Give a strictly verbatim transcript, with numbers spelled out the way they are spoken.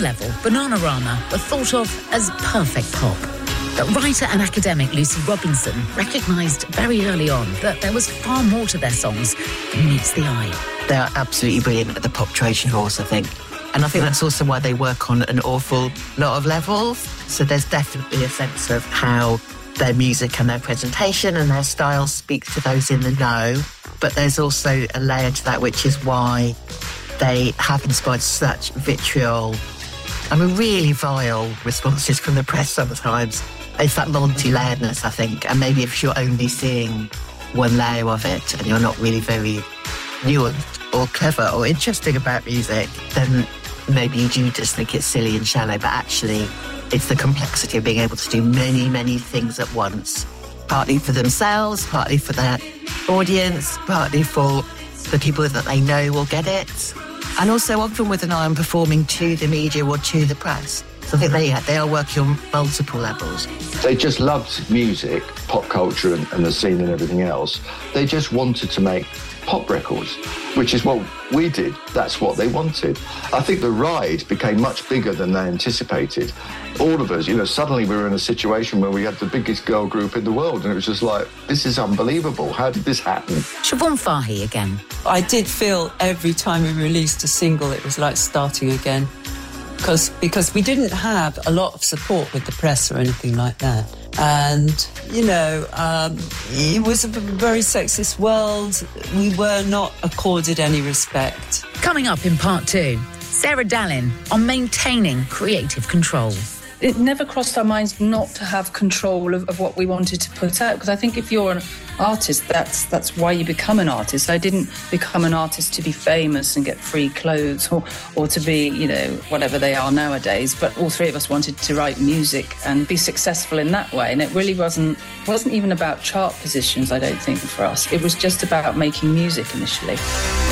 level, Bananarama were thought of as perfect pop. But writer and academic Lucy Robinson recognised very early on that there was far more to their songs than meets the eye. They are absolutely brilliant at the pop Trojan horse, I think. And I think that's also why they work on an awful lot of levels. So there's definitely a sense of how their music and their presentation and their style speak to those in the know. But there's also a layer to that, which is why they have inspired such vitriol. I mean, really vile responses from the press sometimes. It's that multi-layeredness, I think. And maybe if you're only seeing one layer of it and you're not really very nuanced or clever or interesting about music, then maybe you do just think it's silly and shallow. But actually, it's the complexity of being able to do many, many things at once. Partly for themselves, partly for their audience, partly for the people that they know will get it. And also often with an eye on performing to the media or to the press. So I think they, they are working on multiple levels. They just loved music, pop culture and, and the scene and everything else. They just wanted to make pop records, which is what we did. That's what they wanted. I think the ride became much bigger than they anticipated. All of us, you know, suddenly we were in a situation where we had the biggest girl group in the world, and it was just like, this is unbelievable. How did this happen? Siobhan Fahey again. I did feel every time we released a single, it was like starting again. Because because we didn't have a lot of support with the press or anything like that. And, you know, um, it was a very sexist world. We were not accorded any respect. Coming up in part two, Sarah Dallin on maintaining creative control. It never crossed our minds not to have control of, of what we wanted to put out, because I think if you're an artist, that's that's why you become an artist. I didn't become an artist to be famous and get free clothes or, or to be, you know, whatever they are nowadays, but all three of us wanted to write music and be successful in that way. And it really wasn't wasn't even about chart positions, I don't think, for us. It was just about making music initially.